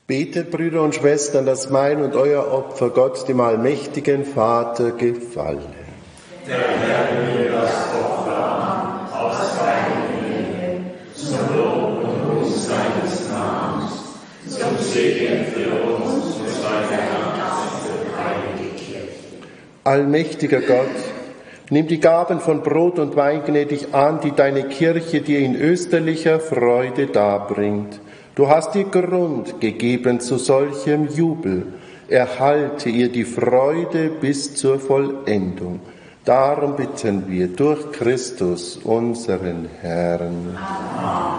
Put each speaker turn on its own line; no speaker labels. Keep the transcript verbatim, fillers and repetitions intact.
Betet, Brüder und Schwestern, dass mein und euer Opfer Gott, dem allmächtigen Vater, gefalle.
Der Herr will das Opfer aus seinem Willen, zum Lob und Ruhm seines Namens, zum Segen für uns und seine Herrschaft für heilige Kirche.
Allmächtiger Gott, nimm die Gaben von Brot und Wein gnädig an, die deine Kirche dir in österlicher Freude darbringt. Du hast ihr Grund gegeben zu solchem Jubel. Erhalte ihr die Freude bis zur Vollendung. Darum bitten wir durch Christus, unseren Herrn.
Amen.